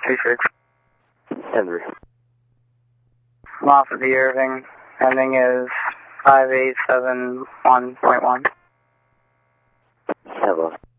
26. Henry. I'm off of the Irving. Ending is 5871.1. Hello.